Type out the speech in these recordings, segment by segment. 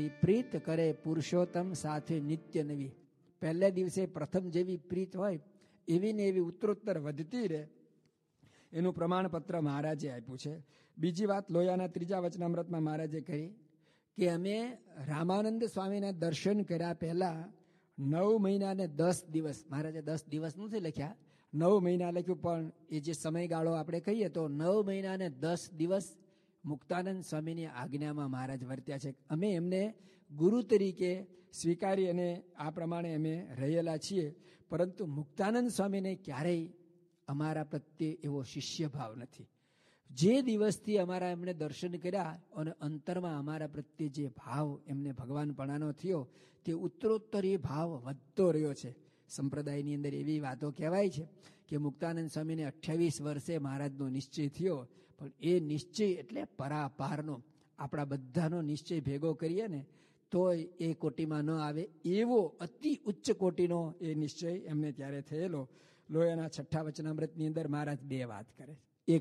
પછી પ્રીત કરે પુરુષોત્તમ સાથે નિત્ય નવી. પહેલા દિવસે પ્રથમ જેવી પ્રીત હોય એવી ને એવી ઉત્તરોત્તર વધતી રહે, એનું પ્રમાણપત્ર મહારાજે આપ્યું છે. બીજી વાત લોયાના 3જા વચનામૃતમાં મહારાજે કહી કે અમે રામાનંદ સ્વામીના દર્શન કર્યા પહેલા 9 મહિના ને 10 દિવસ, મહારાજે 10 દિવસ નથી લખ્યા, 9 મહિના લખ્યું, પણ એ જે સમયગાળો આપણે કહીએ તો 9 મહિના ને 10 દિવસ મુક્તાનંદ સ્વામીની આજ્ઞામાં મહારાજ વર્ત્યા છે. અમે એમને ગુરુ તરીકે સ્વીકારી અને આ પ્રમાણે અમે રહેલા છીએ. પરંતુ મુક્તાનંદ સ્વામીને ક્યારેય અમારા પ્રત્યે એવો શિષ્ય ભાવ નથી. જે દિવસથી અમારા એમણે દર્શન કર્યા અને અંતરમાં અમારા પ્રત્યે જે ભાવ એમને ભગવાનપણાનો થયો તે ઉત્તરોત્તર એ ભાવ વધતો રહ્યો છે. સંપ્રદાયની અંદર એવી વાતો કહેવાય છે કે મુક્તાનંદ સ્વામીને 28 વર્ષે મહારાજનો નિશ્ચય થયો, પણ એ નિશ્ચય એટલે પરાપારનો. આપણા બધાનો નિશ્ચય ભેગો કરીએ ને તોય એ કોટીમાં ન આવે એવો અતિ ઉચ્ચ કોટીનો એ નિશ્ચય એમને ત્યારે થયેલો. લોયાના 6ઠા વચનામૃતની અંદર મહારાજ 2 વાત કરે. એક,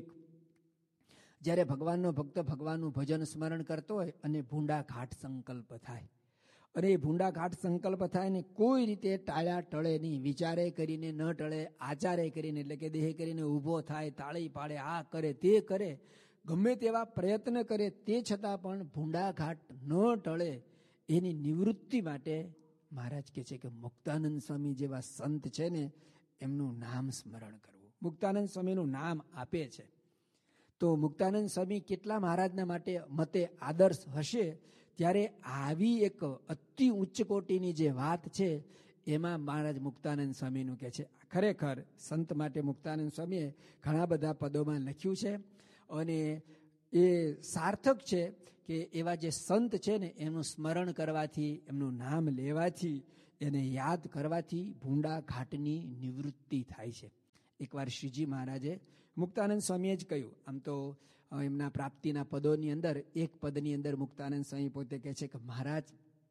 જ્યારે ભગવાનનો ભક્ત ભગવાનનું ભજન સ્મરણ કરતો હોય અને ભૂંડા ઘાટ સંકલ્પ થાય, અને એ ભૂંડા ઘાટ સંકલ્પ થાય ને કોઈ રીતે ટાળ્યા ટળે નહીં, વિચારે કરીને ન ટળે, આચારે કરીને એટલે કે દેહ કરીને ઊભો થાય, તાળી પાડે, આ કરે તે કરે, ગમે તેવા પ્રયત્ન કરે, તે છતાં પણ ભૂંડા ઘાટ ન ટળે, એની નિવૃત્તિ માટે મહારાજ કહે છે કે મુક્તાનંદ સ્વામી જેવા સંત છે ને એમનું નામ સ્મરણ કરવું. મુક્તાનંદ સ્વામીનું નામ આપે છે. તો મુક્તાનંદ સ્વામી કેટલા મહારાજના માટે મતે આદર્શ હશે, ત્યારે આવી એક અતિ ઉચ્ચ કોટીની જે વાત છે એમાં મહારાજ મુક્તાનંદ સ્વામીનું કહે છે. ખરેખર સંત માટે મુક્તાનંદ સ્વામીએ ઘણા બધા પદોમાં લખ્યું છે અને એ સાર્થક છે કે એવા જે સંત છે ને એનું સ્મરણ કરવાથી, એમનું નામ લેવાથી, એને યાદ કરવાથી ભૂંડા ઘાટની નિવૃત્તિ થાય છે. એકવાર શ્રીજી મહારાજે મુક્તાનંદ સ્વામીએ જ કહ્યું, આમ તો એમના પ્રાપ્તિના પદોની અંદર એક પદની અંદર મુક્તાનંદ સ્વામી પોતે કહે છે કે મહારાજ,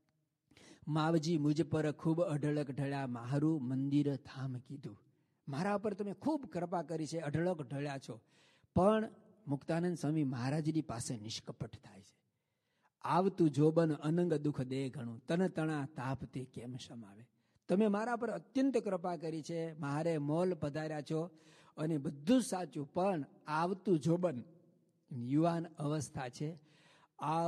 માવજી મુજ પર ખૂબ અઢળક ઢળ્યા, મારું મંદિર ધામ કીધું. મારા પર તમે ખૂબ કૃપા કરી છે, અઢળક ઢળ્યા છો. પણ મુક્તાનંદ સ્વામી મહારાજની પાસે નિષ્કપટ થાય છે. આવતું જોબન અનંગ દુઃખ દે ઘણું, તન તણા તાપ તે કેમ સમાવે. તમે મારા પર અત્યંત કૃપા કરી છે, મારે મોલ પધાર્યા છો અને બધું સાચું, પણ આવતું જોબન યુવાન અવસ્થા છે, આ